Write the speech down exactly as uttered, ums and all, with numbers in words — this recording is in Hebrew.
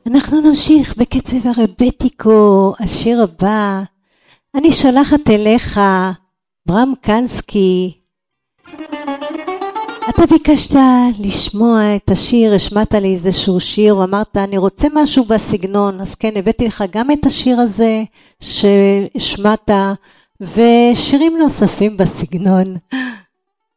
אנחנו נמשיך בקצב הרבטיקו, השיר הבא. אני שולחת אליך, ברם קנסקי. אתה ביקשת לשמוע את השיר, השמעת לי איזשהו שיר, ואמרת אני רוצה משהו בסגנון, אז כן, הבאתי לך גם את השיר הזה שהשמעת, ושירים נוספים בסגנון.